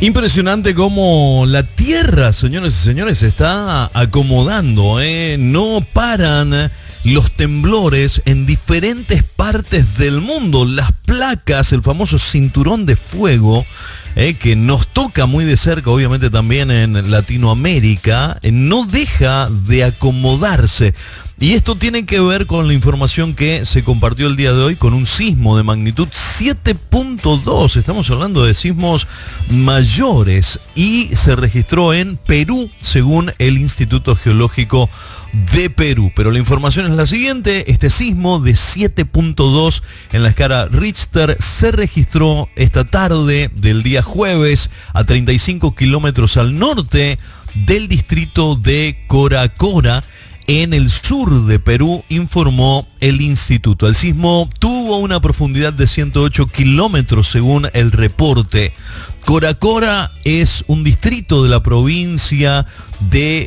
Impresionante cómo la Tierra, señores y señores, se está acomodando, No paran los temblores en diferentes partes del mundo. Las placas, el famoso cinturón de fuego, que nos toca muy de cerca, obviamente también en Latinoamérica, no deja de acomodarse. Y esto tiene que ver con la información que se compartió el día de hoy con un sismo de magnitud 7.2. Estamos hablando de sismos mayores y se registró en Perú, según el Instituto Geológico de Perú. Pero la información es la siguiente: este sismo de 7.2 en la escala Richter se registró esta tarde del día jueves a 35 kilómetros al norte del distrito de Coracora, en el sur de Perú, informó el instituto. El sismo tuvo una profundidad de 108 kilómetros según el reporte. Coracora es un distrito de la provincia de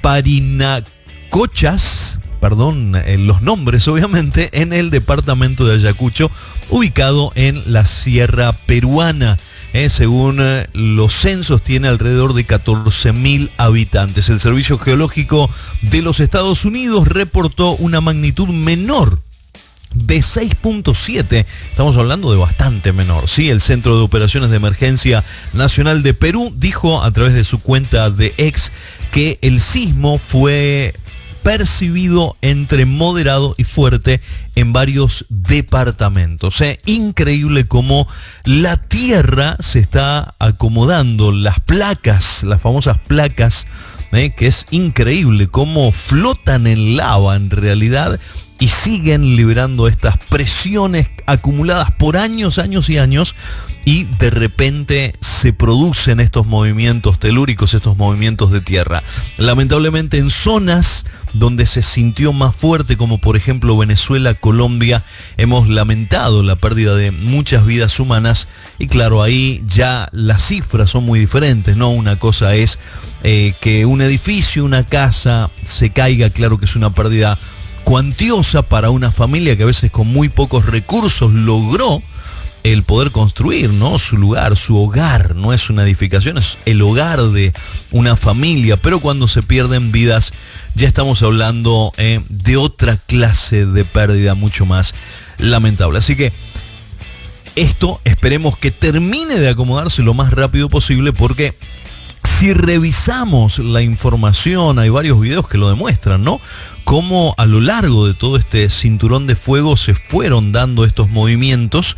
Parinacochas, los nombres obviamente, en el departamento de Ayacucho, ubicado en la sierra peruana. Según los censos, tiene alrededor de 14.000 habitantes. El Servicio Geológico de los Estados Unidos reportó una magnitud menor de 6.7. Estamos hablando de bastante menor, ¿sí? El Centro de Operaciones de Emergencia Nacional de Perú dijo a través de su cuenta de X que el sismo fue percibido entre moderado y fuerte en varios departamentos. Increíble cómo la Tierra se está acomodando, las placas, las famosas placas, que es increíble cómo flotan en lava en realidad y siguen liberando estas presiones acumuladas por años y años, y de repente se producen estos movimientos telúricos, estos movimientos de tierra. Lamentablemente en zonas donde se sintió más fuerte, como por ejemplo Venezuela, Colombia, hemos lamentado la pérdida de muchas vidas humanas, y claro, ahí ya las cifras son muy diferentes, ¿no? Una cosa es que un edificio, una casa se caiga, claro que es una pérdida cuantiosa para una familia que a veces con muy pocos recursos logró el poder construir, ¿no? Su lugar, su hogar. No es una edificación, es el hogar de una familia. Pero cuando se pierden vidas, ya estamos hablando de otra clase de pérdida mucho más lamentable. Así que esto esperemos que termine de acomodarse lo más rápido posible, porque si revisamos la información, hay varios videos que lo demuestran, ¿no? Cómo a lo largo de todo este cinturón de fuego se fueron dando estos movimientos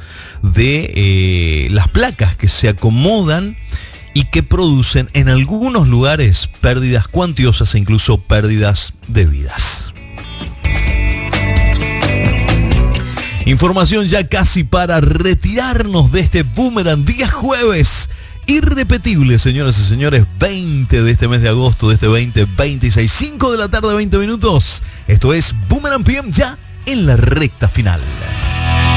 de las placas que se acomodan y que producen en algunos lugares pérdidas cuantiosas e incluso pérdidas de vidas. Información ya casi para retirarnos de este Boomerang día jueves. Irrepetible, señoras y señores, 20 de este mes de agosto de este 2026, 5 de la tarde, 20 minutos. Esto es Boomerang PM, ya en la recta final.